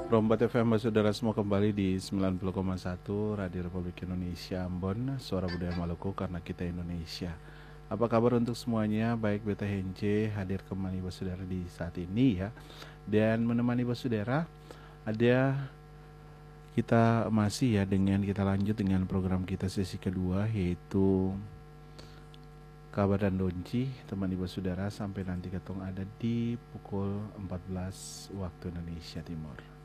Rombat FM saudara semua kembali di 90,1 Radio Republik Indonesia Ambon, suara budaya Maluku karena kita Indonesia. Apa kabar untuk semuanya? Baik, Beta Hence hadir kembali saudara di saat ini ya. Dan menemani saudara ada kita masih ya dengan kita lanjut dengan program kita sesi kedua, yaitu kabar dan donci. Temani saudara sampai nanti ketong ada di pukul 14 waktu Indonesia Timur.